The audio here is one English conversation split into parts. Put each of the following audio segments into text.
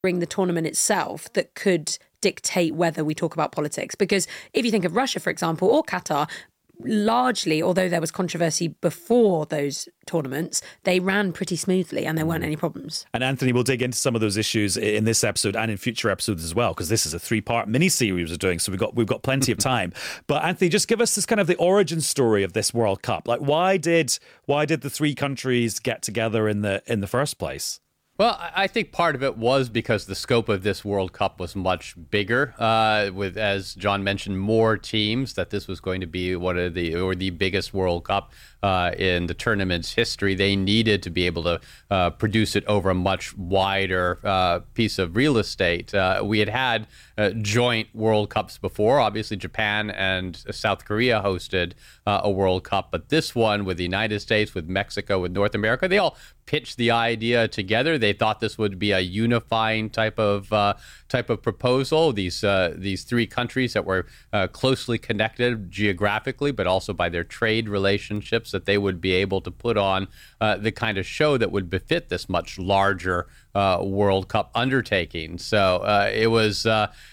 the tournament itself that could dictate whether we talk about politics. Because if you think of Russia, for example, or Qatar, largely, although there was controversy before those tournaments, they ran pretty smoothly and there weren't any problems. And Anthony, we'll dig into some of those issues in this episode and in future episodes as well, because this is a 3-part mini-series we're doing, so we've got plenty of time. But Anthony, just give us this kind of the origin story of this World Cup. Like, why did the 3 countries get together in the first place? Well, I think part of it was because the scope of this World Cup was much bigger, with, as John mentioned, more teams, that this was going to be the biggest World Cup in the tournament's history. They needed to be able to produce it over a much wider piece of real estate. We had joint World Cups before. Obviously, Japan and South Korea hosted a World Cup, but this one with the United States, with Mexico, with North America, they all pitched the idea together. They thought this would be a unifying type of proposal. These 3 countries that were closely connected geographically, but also by their trade relationships, that they would be able to put on the kind of show that would befit this much larger World Cup undertaking. So it was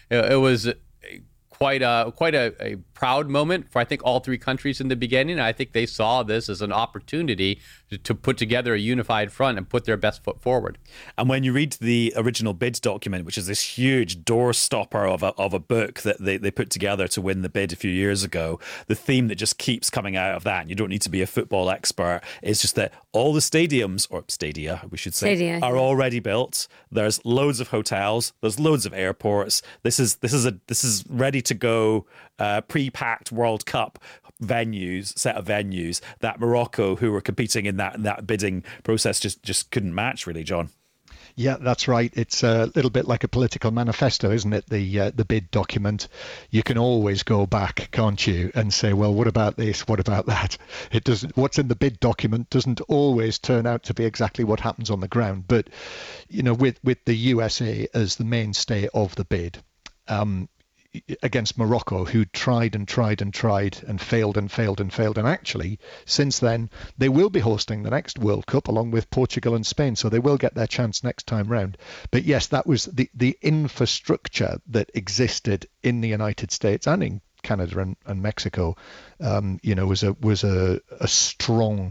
quite a proud moment for, I think, all 3 countries in the beginning. I think they saw this as an opportunity to put together a unified front and put their best foot forward. And when you read the original bid document, which is this huge doorstopper of a book that they put together to win the bid a few years ago, the theme that just keeps coming out of that, and you don't need to be a football expert, is just that all the stadiums, or stadia, we should say, are already built. There's loads of hotels. There's loads of airports. This is ready to go, pre-packed World Cup set of venues that Morocco, who were competing in that bidding process, just couldn't match, really, John. Yeah, that's right. It's a little bit like a political manifesto, isn't it? The bid document. You can always go back, can't you, and say, well, what about this? What about that? It doesn't. What's in the bid document doesn't always turn out to be exactly what happens on the ground. But with the USA as the mainstay of the bid, against Morocco, who tried and failed and failed. And actually, since then, they will be hosting the next World Cup along with Portugal and Spain, so they will get their chance next time round. But yes, that was the infrastructure that existed in the United States and in Canada and Mexico, was a strong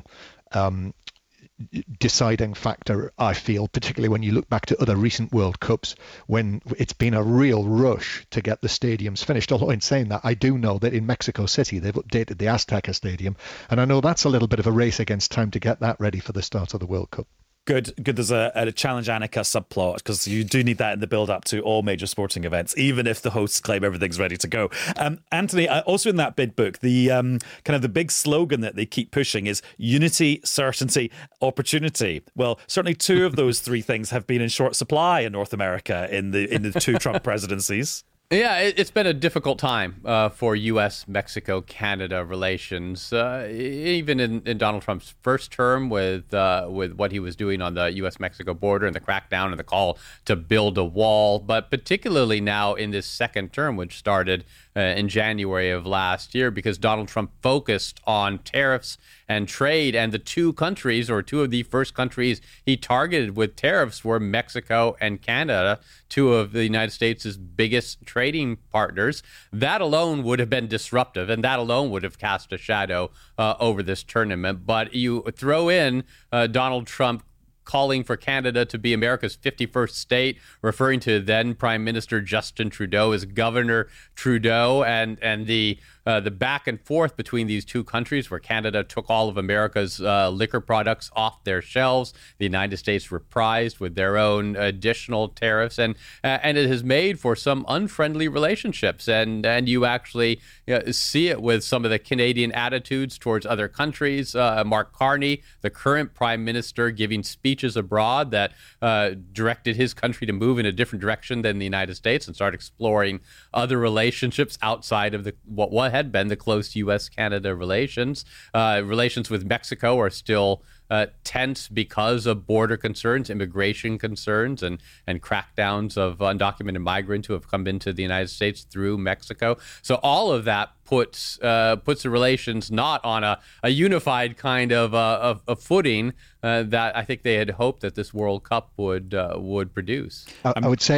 deciding factor, I feel, particularly when you look back to other recent World Cups, when it's been a real rush to get the stadiums finished. Although in saying that, I do know that in Mexico City, they've updated the Azteca Stadium, and I know that's a little bit of a race against time to get that ready for the start of the World Cup. Good. There's a Challenge Annika subplot, because you do need that in the build-up to all major sporting events, even if the hosts claim everything's ready to go. Anthony, also in that bid book, the kind of the big slogan that they keep pushing is unity, certainty, opportunity. Well, certainly 2 of those 3 things have been in short supply in North America in the 2 Trump presidencies. Yeah, it's been a difficult time for U.S., Mexico, Canada relations. Even in Donald Trump's first term, with what he was doing on the U.S.-Mexico border and the crackdown and the call to build a wall, but particularly now in this second term, which started in January of last year, because Donald Trump focused on tariffs and trade, and the 2 countries, or 2 of the first countries he targeted with tariffs, were Mexico and Canada, 2 of the United States' biggest trading partners. That alone would have been disruptive, and that alone would have cast a shadow over this tournament. But you throw in Donald Trump calling for Canada to be America's 51st state, referring to then Prime Minister Justin Trudeau as Governor Trudeau, and the back and forth between these 2 countries, where Canada took all of America's liquor products off their shelves, the United States reprised with their own additional tariffs, and it has made for some unfriendly relationships, and you actually see it with some of the Canadian attitudes towards other countries. Mark Carney, the current Prime Minister, giving speeches abroad that directed his country to move in a different direction than the United States and start exploring other relationships outside of what had been the close U.S.-Canada relations. Relations with Mexico are still tense because of border concerns, immigration concerns, and crackdowns of undocumented migrants who have come into the United States through Mexico. So all of that puts the relations not on a unified kind of a footing that I think they had hoped that this World Cup would produce. I would say